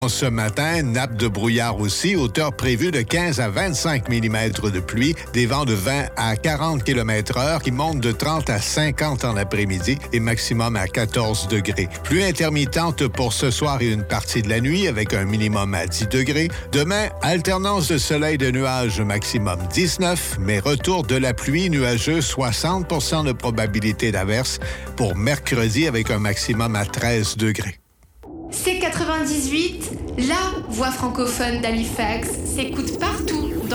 Ce matin, nappe de brouillard aussi, hauteur prévue de 15 à 25 mm de pluie, des vents de 20 à 40 km/h qui montent de 30 à 50 en après-midi et maximum à 14 degrés. Pluie intermittente pour ce soir et une partie de la nuit avec un minimum à 10 degrés. Demain, alternance de soleil et de nuages, maximum 19, mais retour de la pluie nuageux, 60 % de probabilité d'averse pour mercredi avec un maximum à 13 degrés. C98, la voix francophone d'Halifax, s'écoute partout